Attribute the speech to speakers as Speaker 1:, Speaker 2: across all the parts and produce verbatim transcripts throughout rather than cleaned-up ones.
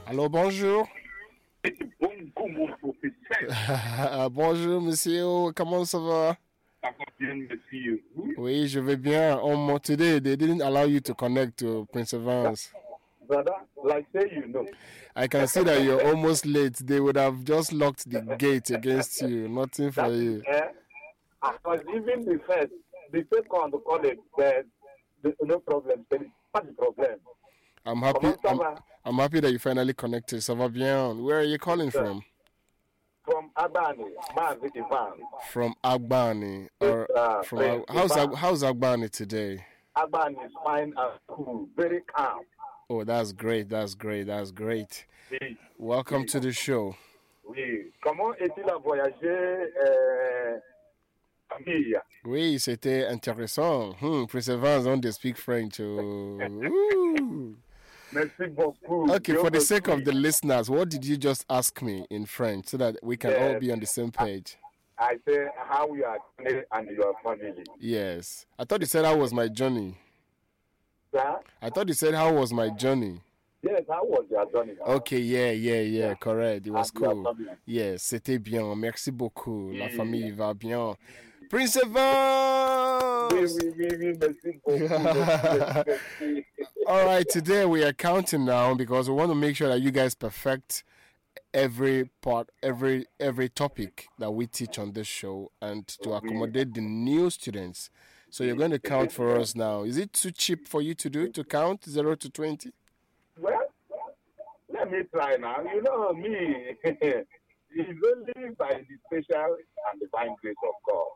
Speaker 1: Allô, bonjour.
Speaker 2: Bonjour, mon professeur.
Speaker 1: Bonjour, monsieur. Comment ça va?
Speaker 2: Ça va bien, merci. Vous?
Speaker 1: Oui, je vais bien. On today they didn't allow you to connect to Prince Evans.
Speaker 2: Brother, like say you know.
Speaker 1: I can see that you're almost late. They would have just locked the gate against you. Nothing for
Speaker 2: That
Speaker 1: you.
Speaker 2: is, eh, I was even the first, the second to call it, but the, no problem. There is not the problem.
Speaker 1: I'm happy.
Speaker 2: Comment ça
Speaker 1: I'm,
Speaker 2: va?
Speaker 1: I'm happy that you finally connected. Ça va bien. Where are you calling from?
Speaker 2: From Abani, Mazi Ivan.
Speaker 1: From Agbani. Or
Speaker 2: uh,
Speaker 1: from
Speaker 2: Prince
Speaker 1: Ag- how's
Speaker 2: Ivan.
Speaker 1: Ag- how's Agbani today?
Speaker 2: Abani is fine and cool, very calm.
Speaker 1: Oh, that's great. That's great. That's great.
Speaker 2: Oui,
Speaker 1: Welcome to the show.
Speaker 2: oui. Comment est-il à voyager euh, famille?
Speaker 1: Oui, c'était intéressant. Hmm, Prince Evans on they speak French. Oh. Ooh.
Speaker 2: Merci beaucoup.
Speaker 1: Okay,
Speaker 2: Dieu
Speaker 1: for the
Speaker 2: vous
Speaker 1: sake of
Speaker 2: bénisse.
Speaker 1: the listeners, what did you just ask me in French so that we can all
Speaker 2: Yes.
Speaker 1: be on the same page?
Speaker 2: I say how you are doing and your family.
Speaker 1: Yes. I thought you said how was my journey.
Speaker 2: Sir?
Speaker 1: I thought you said how was my journey.
Speaker 2: Yes, how was your journey?
Speaker 1: Okay, yeah, yeah, yeah,
Speaker 2: Yeah.
Speaker 1: correct. It was
Speaker 2: And your
Speaker 1: cool.
Speaker 2: family.
Speaker 1: Yes, c'était bien. Merci beaucoup. La
Speaker 2: Oui.
Speaker 1: famille va bien. Prince
Speaker 2: Oui,
Speaker 1: Evans!
Speaker 2: oui, oui, oui, merci beaucoup. Merci, merci.
Speaker 1: All right, today we are counting now because we want to make sure that you guys perfect every part, every every topic that we teach on this show, and to accommodate the new students. So you're going to count for us now. Is it too cheap for you to do to count zero to twenty?
Speaker 2: Well, let me try now. You know me. It's only by the special and divine grace of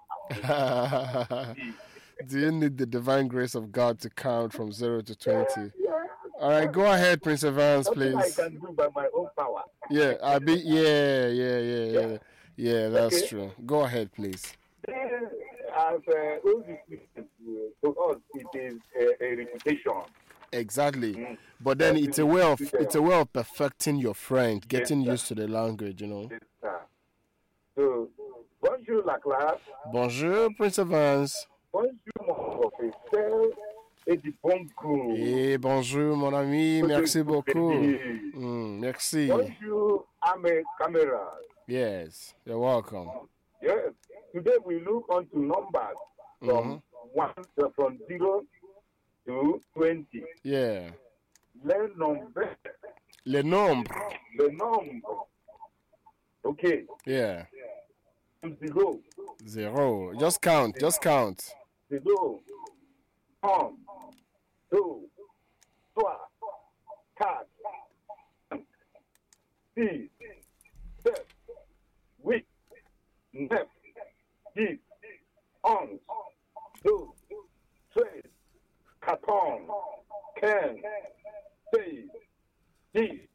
Speaker 2: God.
Speaker 1: Do you need the divine grace of God to count from zero to twenty?
Speaker 2: Yeah.
Speaker 1: All right, go ahead, Prince Evans,
Speaker 2: Nothing I
Speaker 1: please.
Speaker 2: can do by my own power.
Speaker 1: Yeah, I be yeah, yeah, yeah, yeah, yeah. That's
Speaker 2: Okay.
Speaker 1: true. Go ahead, please.
Speaker 2: Then, as uh, all these things, uh, to us, it is a, a reputation.
Speaker 1: Exactly.
Speaker 2: Mm.
Speaker 1: But then
Speaker 2: Yes,
Speaker 1: it's a way of
Speaker 2: yes.
Speaker 1: it's a way of perfecting your French, getting
Speaker 2: Yes,
Speaker 1: used to the language, you know.
Speaker 2: Yes, sir. So, bonjour la classe,
Speaker 1: Bonjour, Prince Evans.
Speaker 2: bonjour mon professeur et du bon goût.
Speaker 1: Et bonjour, mon ami. Merci beaucoup.
Speaker 2: Bonjour
Speaker 1: Mm, merci.
Speaker 2: à mes caméras.
Speaker 1: Yes, you're welcome.
Speaker 2: Yes, today we look onto numbers from one uh, from zero to twenty.
Speaker 1: Yeah.
Speaker 2: Les nombres,
Speaker 1: Le nombre.
Speaker 2: le nombre. Okay,
Speaker 1: Yeah.
Speaker 2: zero,
Speaker 1: Zero. Just count. Just count.
Speaker 2: zero, un, deux, trois, quatre, cinq, six, sept, huit, neuf, dix, onze, douze, treize, quatorze, quinze, seize, dix,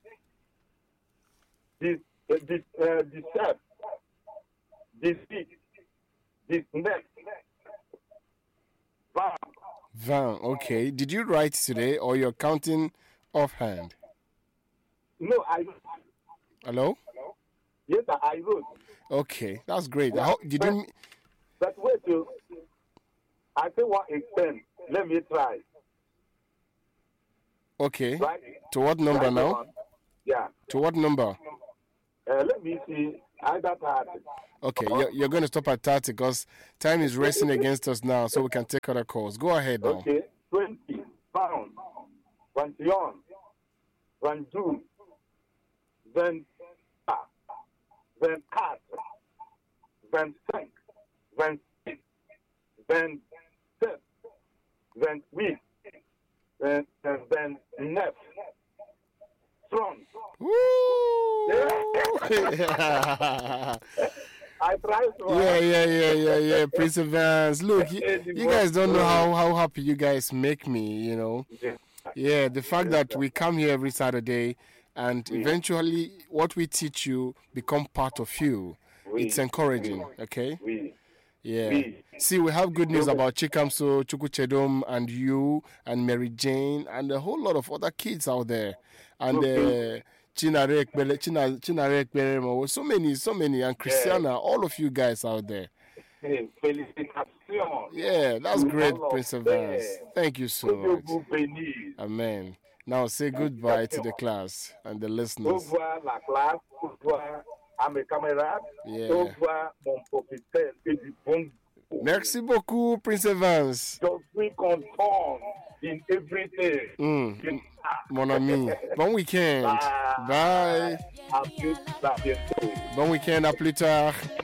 Speaker 2: dix, uh, dix, uh, dix-sept, dix-huit, dix-neuf, vingt.
Speaker 1: Van. Okay. Did you write today or you're counting offhand?
Speaker 2: No, I
Speaker 1: Hello?
Speaker 2: yes, I wrote.
Speaker 1: Okay. That's great. How, did you
Speaker 2: But wait, you. I say what is ten. Let me try.
Speaker 1: Okay.
Speaker 2: Right?
Speaker 1: To what number
Speaker 2: Right
Speaker 1: now?
Speaker 2: on. Yeah.
Speaker 1: To what number?
Speaker 2: Uh, let me see. Either thirty.
Speaker 1: Okay, you're, you're going to stop at thirty because time is racing against us now, so we can take other calls. Go ahead now.
Speaker 2: Okay. Twenty pounds. Twenty-one. Twenty-two. Then. Then quatre. Then cinq. Then six. Then sept. Then huit. Then then neuf. Strong.
Speaker 1: Woo!
Speaker 2: I tried to.
Speaker 1: Yeah, yeah, yeah, yeah, yeah. Prince Evans. Look, you, you guys don't know how, how happy you guys make me, you know. Yeah, the fact that we come here every Saturday and eventually what we teach you become part of you. It's encouraging, okay?
Speaker 2: Oui.
Speaker 1: Yeah.
Speaker 2: Oui.
Speaker 1: See, we have good news about Chikamso, Chukwuchedom, and you, and Mary Jane, and a whole lot of other kids out there. And uh, Chinarek, Bele- China, Chinarek, Beremo, so many, so many, and Christiana, all of you guys out there.
Speaker 2: Hey, félicitations.
Speaker 1: Yeah, that's
Speaker 2: To
Speaker 1: great,
Speaker 2: all of
Speaker 1: Prince Evans.
Speaker 2: them.
Speaker 1: Thank you so
Speaker 2: Que Dieu
Speaker 1: much.
Speaker 2: vous bénisse.
Speaker 1: Amen. Now say goodbye to the class and the
Speaker 2: Au
Speaker 1: listeners.
Speaker 2: revoir la classe, au revoir à mes camarades,
Speaker 1: Yeah.
Speaker 2: au revoir mon professeur et du bon.
Speaker 1: Merci beaucoup, Prince Evans.
Speaker 2: Je suis content in everything.
Speaker 1: Mm. Mon ami. Bon week-end.
Speaker 2: Bye.
Speaker 1: Bye.
Speaker 2: À plus, à bientôt.
Speaker 1: Bon week-end, à plus tard.